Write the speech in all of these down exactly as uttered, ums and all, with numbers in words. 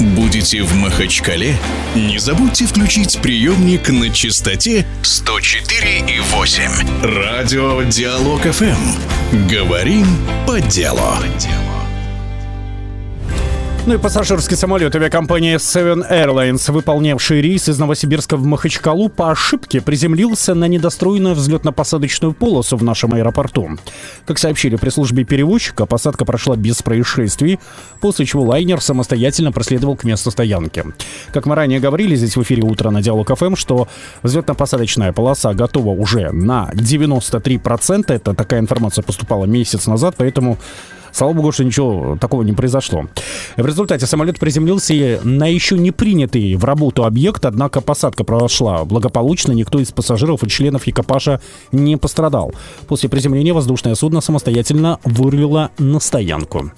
Будете в Махачкале? Не забудьте включить приемник на частоте сто четыре и восемь. Радио Диалог эф эм. Говорим по делу. Ну и пассажирский самолет авиакомпании Seven Airlines, выполнявший рейс из Новосибирска в Махачкалу, по ошибке приземлился на недостроенную взлетно-посадочную полосу в нашем аэропорту. Как сообщили пресс-службе перевозчика, посадка прошла без происшествий, после чего лайнер самостоятельно проследовал к месту стоянки. Как мы ранее говорили здесь в эфире «Утро» на Диалог эф эм, что взлетно-посадочная полоса готова уже на девяносто три процента. Это такая информация поступала месяц назад, поэтому... Слава богу, что ничего такого не произошло. В результате самолет приземлился на еще не принятый в работу объект, однако посадка прошла благополучно, никто из пассажиров и членов экипажа не пострадал. После приземления воздушное судно самостоятельно вырулило на стоянку.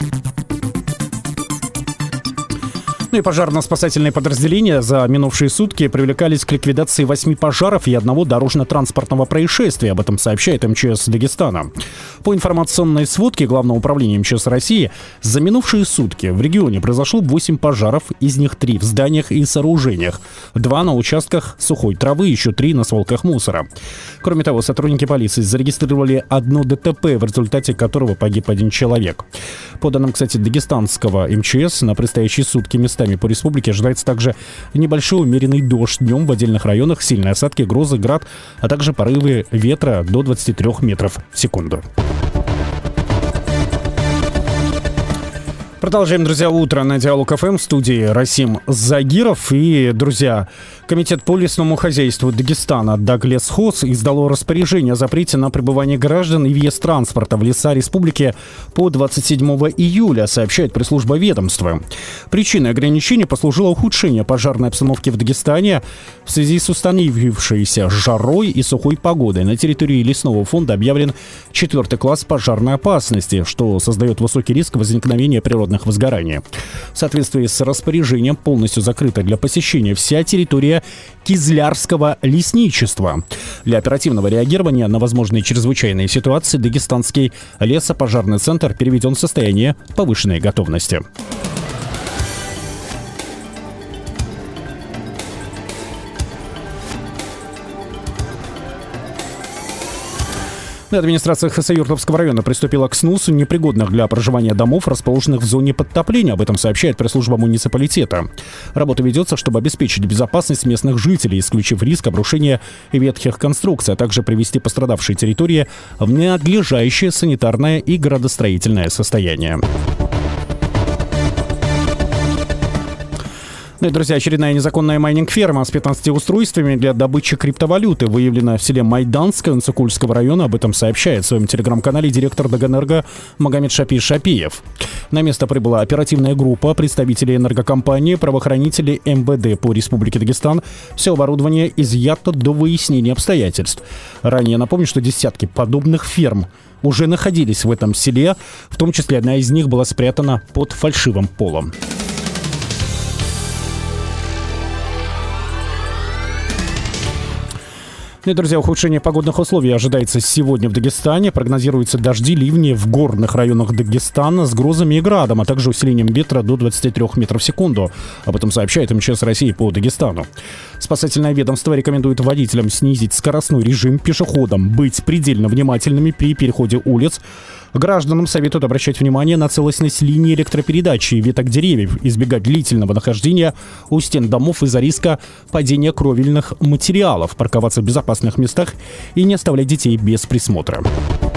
Ну и пожарно-спасательные подразделения за минувшие сутки привлекались к ликвидации восьми пожаров и одного дорожно-транспортного происшествия. Об этом сообщает эм че эс Дагестана. По информационной сводке Главного управления эм че эс России, за минувшие сутки в регионе произошло восемь пожаров, из них три в зданиях и сооружениях, два на участках сухой травы, еще три на свалках мусора. Кроме того, сотрудники полиции зарегистрировали одно дэ тэ пэ, в результате которого погиб один человек. По данным, кстати, дагестанского эм че эс, на предстоящие сутки местами по республике ожидается также небольшой умеренный дождь. Днем в отдельных районах сильные осадки, грозы, град, а также порывы ветра до двадцати трёх метров в секунду. Продолжаем, друзья, утро на Диалог эф эм, в студии Расим Загиров. И, друзья, Комитет по лесному хозяйству Дагестана Даглесхоз издало распоряжение о запрете на пребывание граждан и въезд транспорта в леса республики по двадцать седьмого июля, сообщает пресс-служба ведомства. Причиной ограничения послужило ухудшение пожарной обстановки в Дагестане в связи с установившейся жарой и сухой погодой. На территории лесного фонда объявлен четвертый класс пожарной опасности, что создает высокий риск возникновения природных возгораний. В соответствии с распоряжением полностью закрыта для посещения вся территория Кизлярского лесничества. Для оперативного реагирования на возможные чрезвычайные ситуации Дагестанский лесопожарный центр переведен в состояние повышенной готовности. Администрация Хасавюртовского района приступила к сносу непригодных для проживания домов, расположенных в зоне подтопления. Об этом сообщает пресс-служба муниципалитета. Работа ведется, чтобы обеспечить безопасность местных жителей, исключив риск обрушения ветхих конструкций, а также привести пострадавшие территории в надлежащее санитарное и градостроительное состояние. Ну и, друзья, очередная незаконная майнинг-ферма с пятнадцатью устройствами для добычи криптовалюты выявлена в селе Майданское Унцикульского района. Об этом сообщает в своем телеграм-канале директор Даганэрго Магомед Шапи Шапиев. На место прибыла оперативная группа представителей энергокомпании, правоохранителей эм вэ дэ по Республике Дагестан. Все оборудование изъято до выяснения обстоятельств. Ранее напомню, что десятки подобных ферм уже находились в этом селе. В том числе одна из них была спрятана под фальшивым полом. Ну и, друзья, ухудшение погодных условий ожидается сегодня в Дагестане. Прогнозируются дожди, ливни в горных районах Дагестана с грозами и градом, а также усилением ветра до двадцати трёх метров в секунду. Об этом сообщает эм че эс России по Дагестану. Спасательное ведомство рекомендует водителям снизить скоростной режим, пешеходам быть предельно внимательными при переходе улиц. Гражданам советуют обращать внимание на целостность линии электропередачи и веток деревьев, избегать длительного нахождения у стен домов из-за риска падения кровельных материалов, парковаться в безопасных местах и не оставлять детей без присмотра.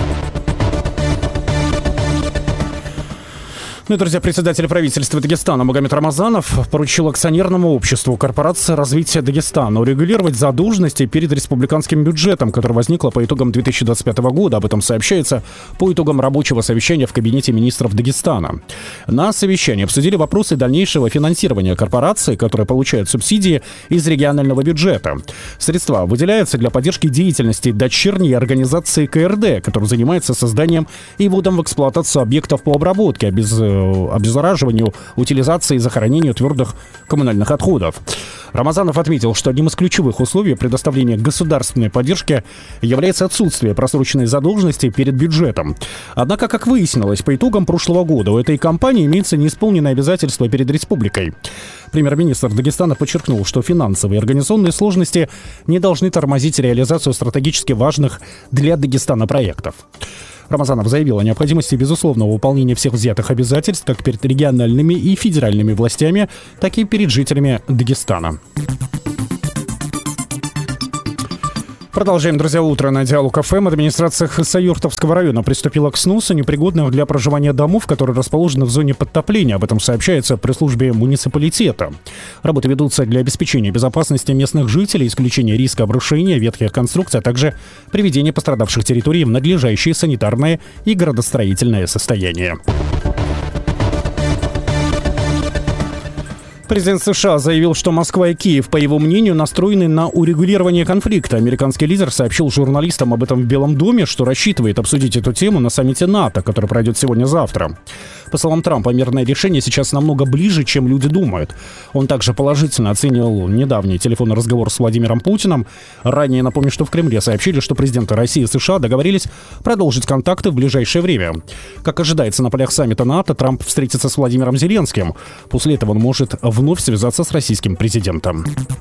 Ну и, друзья, председатель правительства Дагестана Магомед Рамазанов поручил акционерному обществу корпорации развития Дагестана урегулировать задолженности перед республиканским бюджетом, которая возникла по итогам две тысячи двадцать пятого года. Об этом сообщается по итогам рабочего совещания в кабинете министров Дагестана. На совещании обсудили вопросы дальнейшего финансирования корпораций, которые получают субсидии из регионального бюджета. Средства выделяются для поддержки деятельности дочерней организации ка эр дэ, которая занимается созданием и вводом в эксплуатацию объектов по обработке, без обеззараживанию, утилизации и захоронению твердых коммунальных отходов. Рамазанов отметил, что одним из ключевых условий предоставления государственной поддержки является отсутствие просроченной задолженности перед бюджетом. Однако, как выяснилось, по итогам прошлого года у этой компании имеется неисполненное обязательство перед республикой. Премьер-министр Дагестана подчеркнул, что финансовые и организационные сложности не должны тормозить реализацию стратегически важных для Дагестана проектов. Рамазанов заявил о необходимости безусловного выполнения всех взятых обязательств как перед региональными и федеральными властями, так и перед жителями Дагестана. Продолжаем, друзья, утро на Диалог ФМ. Администрация Хасавюртовского района приступила к сносу непригодных для проживания домов, которые расположены в зоне подтопления. Об этом сообщается при службе муниципалитета. Работы ведутся для обеспечения безопасности местных жителей, исключения риска обрушения ветхих конструкций, а также приведения пострадавших территорий в надлежащее санитарное и градостроительное состояние. Президент США заявил, что Москва и Киев, по его мнению, настроены на урегулирование конфликта. Американский лидер сообщил журналистам об этом в Белом доме, что рассчитывает обсудить эту тему на саммите НАТО, который пройдет сегодня-завтра. По словам Трампа, мирное решение сейчас намного ближе, чем люди думают. Он также положительно оценил недавний телефонный разговор с Владимиром Путиным. Ранее напомню, что в Кремле сообщили, что президенты России и США договорились продолжить контакты в ближайшее время. Как ожидается, на полях саммита НАТО Трамп встретится с Владимиром Зеленским. После этого он может вновь связаться с российским президентом.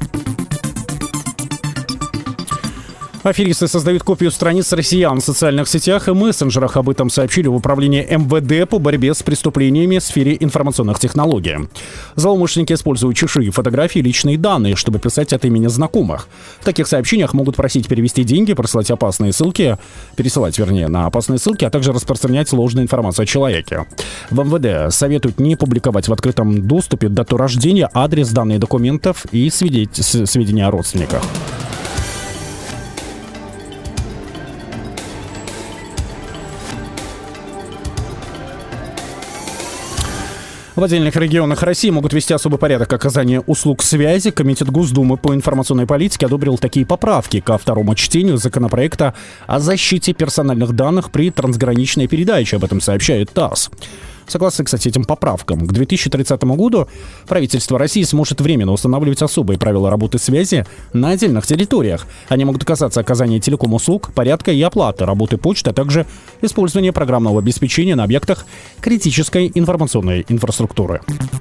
Аферисты создают копию страниц россиян в социальных сетях и мессенджерах. Об этом сообщили в управлении эм вэ дэ по борьбе с преступлениями в сфере информационных технологий. Злоумышленники используют чужие фотографии и личные данные, чтобы писать от имени знакомых. В таких сообщениях могут просить перевести деньги, присылать опасные ссылки, пересылать, вернее, на опасные ссылки, а также распространять ложную информацию о человеке. В эм вэ дэ советуют не публиковать в открытом доступе дату рождения, адрес, данные документов и сведения о родственниках. В отдельных регионах России могут ввести особый порядок оказания услуг связи. Комитет Госдумы по информационной политике одобрил такие поправки ко второму чтению законопроекта о защите персональных данных при трансграничной передаче. Об этом сообщает ТАСС. Согласно, кстати, этим поправкам, к две тысячи тридцатому году правительство России сможет временно устанавливать особые правила работы связи на отдельных территориях. Они могут касаться оказания телеком-услуг, порядка и оплаты работы почты, а также использования программного обеспечения на объектах критической информационной инфраструктуры.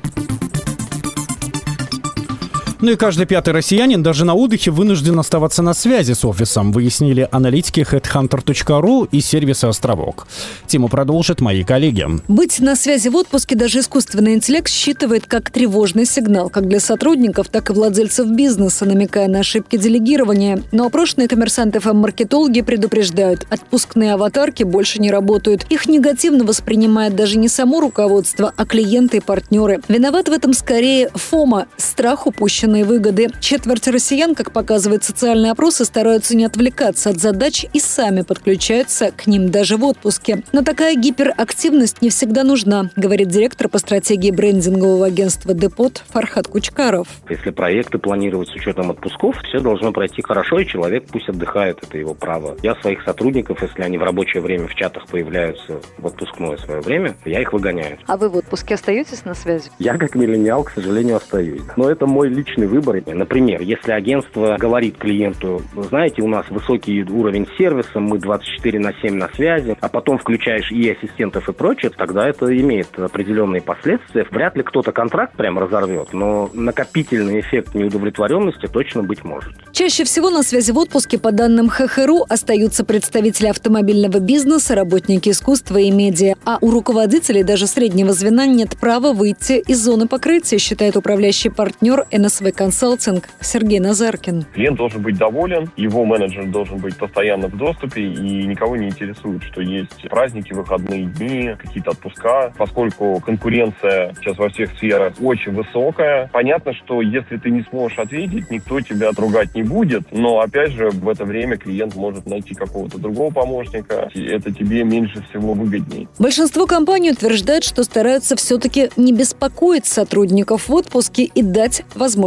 Ну и каждый пятый россиянин даже на отдыхе вынужден оставаться на связи с офисом, выяснили аналитики хедхантер точка ру и сервиса «Островок». Тему продолжат мои коллеги. Быть на связи в отпуске даже искусственный интеллект считывает как тревожный сигнал, как для сотрудников, так и владельцев бизнеса, намекая на ошибки делегирования. Но опрошенные «Коммерсант эф эм»-маркетологи предупреждают, отпускные аватарки больше не работают. Их негативно воспринимает даже не само руководство, а клиенты и партнеры. Виноват в этом скорее ФОМО – страх упущенной выгоды. Четверть россиян, как показывают социальные опросы, стараются не отвлекаться от задач и сами подключаются к ним даже в отпуске. Но такая гиперактивность не всегда нужна, говорит директор по стратегии брендингового агентства «Депот» Фархат Кучкаров. Если проекты планировать с учетом отпусков, все должно пройти хорошо, и человек пусть отдыхает, это его право. Я своих сотрудников, если они в рабочее время в чатах появляются в отпускное свое время, я их выгоняю. А вы в отпуске остаетесь на связи? Я как миллениал, к сожалению, остаюсь. Но это мой личный выбор. Например, если агентство говорит клиенту, знаете, у нас высокий уровень сервиса, мы двадцать четыре на семь на связи, а потом включаешь и ассистентов и прочее, тогда это имеет определенные последствия. Вряд ли кто-то контракт прям разорвет, но накопительный эффект неудовлетворенности точно быть может. Чаще всего на связи в отпуске, по данным ха ха ру, остаются представители автомобильного бизнеса, работники искусства и медиа. А у руководителей даже среднего звена нет права выйти из зоны покрытия, считает управляющий партнер эн эс вэ Консалтинг Сергей Назаркин. Клиент должен быть доволен, его менеджер должен быть постоянно в доступе, и никого не интересует, что есть праздники, выходные дни, какие-то отпуска. Поскольку конкуренция сейчас во всех сферах очень высокая, понятно, что если ты не сможешь ответить, никто тебя ругать не будет, но опять же в это время клиент может найти какого-то другого помощника, и это тебе меньше всего выгоднее. Большинство компаний утверждают, что стараются все-таки не беспокоить сотрудников в отпуске и дать возможность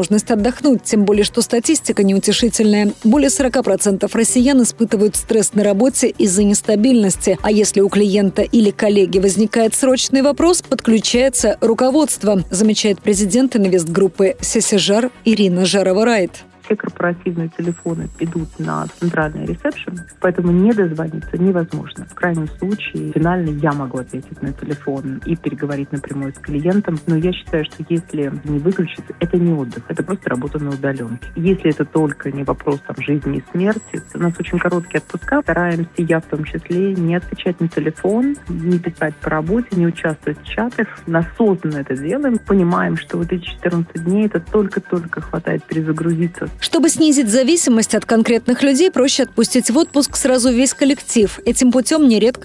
возможность отдохнуть, тем более, что статистика неутешительная. Более сорок процентов россиян испытывают стресс на работе из-за нестабильности. А если у клиента или коллеги возникает срочный вопрос, подключается руководство, замечает президент инвестгруппы «Сесижар» Ирина Жарова-Райт. Все корпоративные телефоны идут на центральный ресепшн, поэтому не дозвониться невозможно. В крайнем случае, финально я могу ответить на телефон и переговорить напрямую с клиентом, но я считаю, что если не выключиться, это не отдых, это просто работа на удаленке. Если это только не вопрос там, жизни и смерти, у нас очень короткие отпуска, стараемся, я в том числе, не отвечать на телефон, не писать по работе, не участвовать в чатах, осознанно это делаем, понимаем, что вот эти четырнадцать дней это только-только хватает перезагрузиться. Чтобы снизить зависимость от конкретных людей, проще отпустить в отпуск сразу весь коллектив. Этим путем нередко